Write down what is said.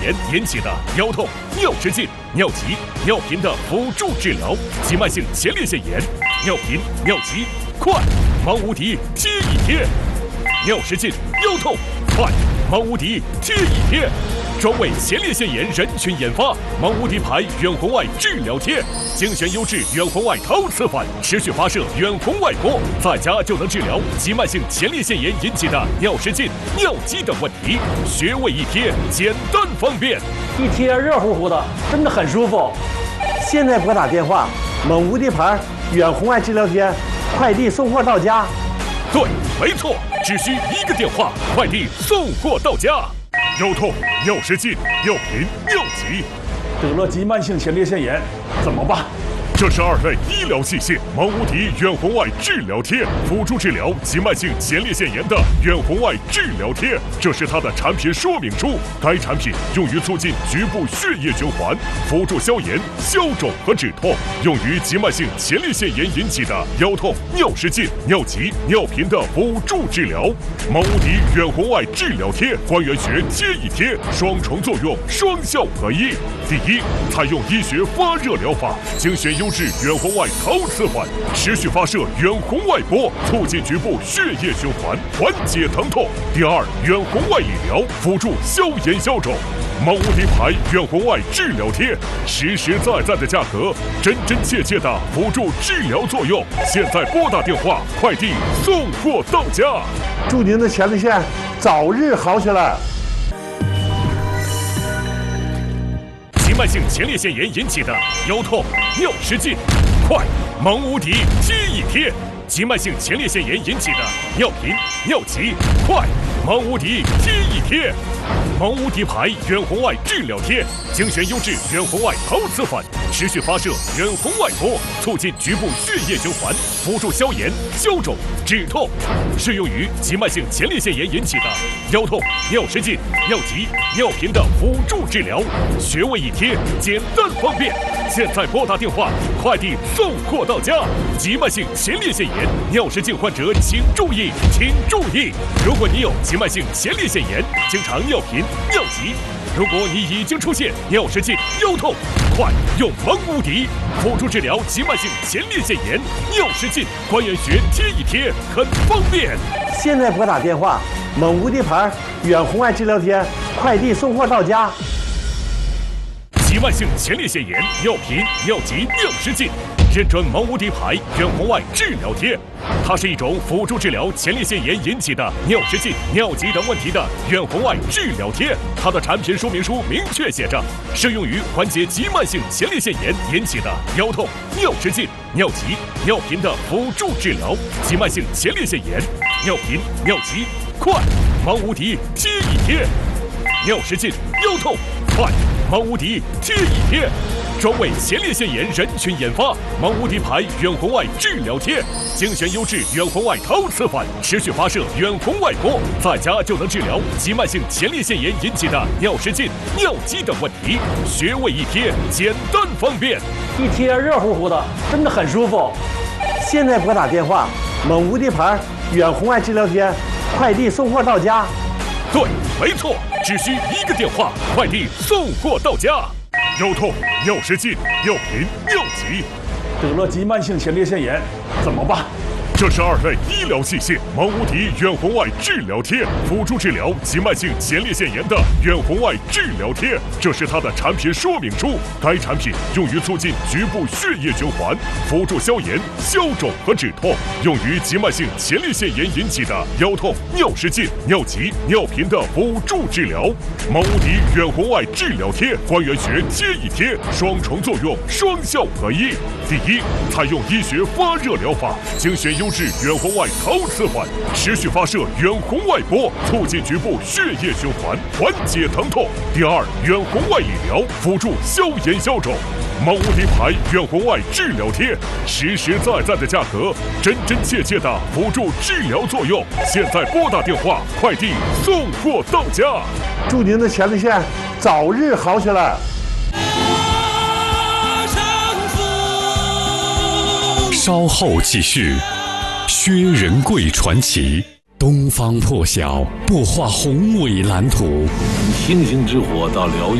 炎引起的腰痛、尿失禁、尿急、尿频的辅助治疗。急慢性前列腺炎、尿频、尿急，快，毛无敌贴一贴；尿失禁、腰痛，快，毛无敌贴一贴。专为前列腺炎人群研发，毛无敌牌远红外治疗贴，精选优质远红外陶瓷粉，持续发射远红外波，在家就能治疗急慢性前列腺炎引起的尿失禁、尿急等问题。穴位一贴，简单方便， 一贴热乎乎的，真的很舒服。 现在拨打电话，蒙无敌牌远红外治疗贴，快递送货到家。 对，没错，只需一个电话，快递送货到家。腰痛、尿失禁、尿频、尿急， 得了急慢性前列腺炎怎么办？ 这是2类医疗器械毛无敌远红外治疗贴，辅助治疗急慢性前列腺炎的远红外治疗贴。这是它的产品说明书。该产品用于促进局部血液循环，辅助消炎、消肿和止痛，用于急慢性前列腺炎引起的腰痛、尿失禁、尿急、尿频的辅助治疗。毛无敌远红外治疗贴，关元穴贴一贴，双重作用，双效合一。第一，采用医学发热疗法，精选优质远红外陶瓷粉，持续发射远红外波，促进局部血液循环，缓解疼痛。第二，远红外理疗，辅助消炎消肿。毛无敌牌远红外治疗贴，实实在在的价格，真真切切的辅助治疗作用。现在拨打电话，快递送货到家。 祝您的前列腺早日好起来。 急慢性前列腺炎引起的腰痛、尿失禁，快，毛无敌贴一贴；急慢性前列腺炎引起的尿频、尿急，快，毛无敌贴一贴。毛无敌牌远红外治疗贴，精选优质远红外陶瓷粉，持续发射远红外波，促进局部血液循环，辅助消炎、消肿、止痛，适用于急慢性前列腺炎引起的腰痛、尿失禁、尿急、尿频的辅助治疗。穴位一贴，简单方便。现在拨打电话，快递送货到家。急慢性前列腺炎、尿失禁患者请注意，请注意！如果你有急慢性前列腺炎，经常尿频、尿急，如果你已经出现尿失禁、腰痛，快用蒙无敌辅助治疗急慢性前列腺炎、尿失禁，关元穴贴一贴，很方便。 现在拨打电话，蒙无敌牌远红外治疗贴，快递送货到家。 急慢性前列腺炎、尿频、尿急、尿失禁，认准毛无敌牌远红外治疗贴。它是一种辅助治疗前列腺炎引起的尿失禁、尿急等问题的远红外治疗贴。它的产品说明书明确写着，适用于缓解急慢性前列腺炎引起的腰痛、尿失禁、尿急、尿频的辅助治疗。急慢性前列腺炎、尿频、尿急，快，毛无敌贴一贴；尿失禁、腰痛，快，毛无敌贴一贴。专为前列腺炎人群研发，毛无敌牌远红外治疗贴，精选优质远红外陶瓷粉，持续发射远红外波，在家就能治疗急慢性前列腺炎引起的尿失禁、尿急等问题。穴位一贴，简单方便， 一贴热乎乎的，真的很舒服。 现在拨打电话，蒙无敌牌远红外治疗贴，快递送货到家。 对，没错，只需一个电话，快递送货到家。腰痛、尿失禁、尿频、尿急， 得了急慢性前列腺炎怎么办？ 这是2类医疗器械毛无敌远红外治疗贴，辅助治疗急慢性前列腺炎的远红外治疗贴。这是它的产品说明书。该产品用于促进局部血液循环，辅助消炎、消肿和止痛，用于急慢性前列腺炎引起的腰痛、尿失禁、尿急、尿频的辅助治疗。毛无敌远红外治疗贴，关元穴贴一贴，双重作用，双效合一。第一，采用医学发热疗法，精选优质远红外陶瓷粉，持续发射远红外波，促进局部血液循环，缓解疼痛。第二，远红外理疗，辅助消炎消肿。毛无敌牌远红外治疗贴，实实在在的价格，真真切切的辅助治疗作用。现在拨打电话，快递送货到家。 祝您的前列腺早日好起来。 稍后继续，薛仁贵传奇。东方破晓，擘画宏伟蓝图。 星星之火到辽